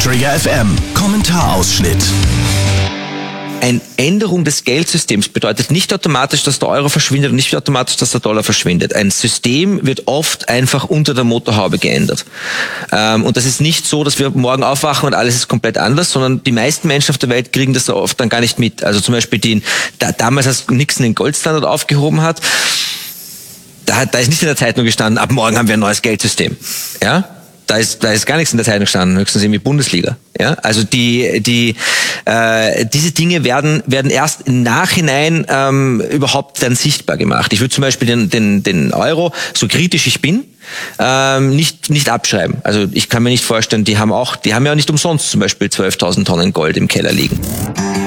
Trigger FM Kommentarausschnitt. Eine Änderung des Geldsystems bedeutet nicht automatisch, dass der Euro verschwindet und nicht automatisch, dass der Dollar verschwindet. Ein System wird oft einfach unter der Motorhaube geändert. Und das ist nicht so, dass wir morgen aufwachen und alles ist komplett anders, sondern die meisten Menschen auf der Welt kriegen das oft dann gar nicht mit. Also zum Beispiel damals, als Nixon den Goldstandard aufgehoben hat, da ist nicht in der Zeitung gestanden, ab morgen haben wir ein neues Geldsystem. Ja? Da ist gar nichts in der Zeitung gestanden, höchstens irgendwie Bundesliga. Ja, also diese Dinge werden erst im Nachhinein überhaupt dann sichtbar gemacht. Ich würde zum Beispiel den Euro, so kritisch ich bin, nicht abschreiben. Also ich kann mir nicht vorstellen, die haben ja nicht umsonst zum Beispiel 12.000 Tonnen Gold im Keller liegen.